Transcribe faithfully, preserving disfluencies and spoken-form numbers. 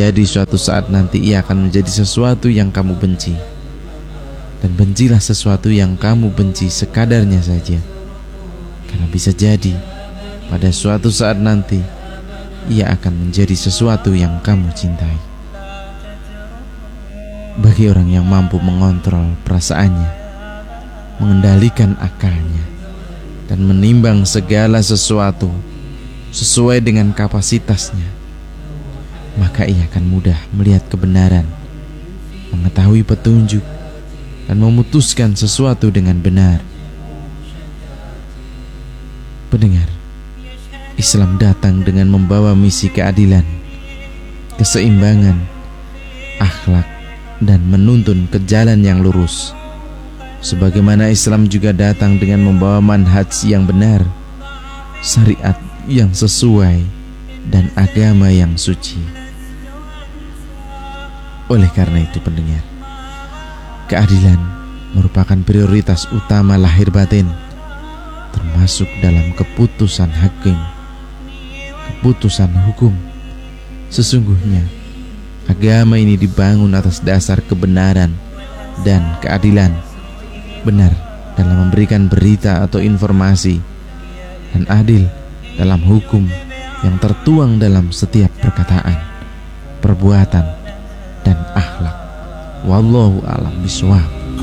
jadi suatu saat nanti ia akan menjadi sesuatu yang kamu benci. Dan bencilah sesuatu yang kamu benci sekadarnya saja, karena bisa jadi pada suatu saat nanti ia akan menjadi sesuatu yang kamu cintai. Bagi orang yang mampu mengontrol perasaannya, mengendalikan akalnya, dan menimbang segala sesuatu sesuai dengan kapasitasnya, maka ia akan mudah melihat kebenaran, mengetahui petunjuk, dan memutuskan sesuatu dengan benar. Pendengar, Islam datang dengan membawa misi keadilan, keseimbangan, akhlak, dan menuntun ke jalan yang lurus. Sebagaimana Islam juga datang dengan membawa manhaj yang benar, syariat yang sesuai, dan agama yang suci. Oleh karena itu pendengar, keadilan merupakan prioritas utama lahir batin, termasuk dalam keputusan hakim, keputusan hukum. Sesungguhnya agama ini dibangun atas dasar kebenaran dan keadilan, benar dalam memberikan berita atau informasi, dan adil dalam hukum yang tertuang dalam setiap perkataan, perbuatan, dan akhlak. Wallahu a'lam bishawab.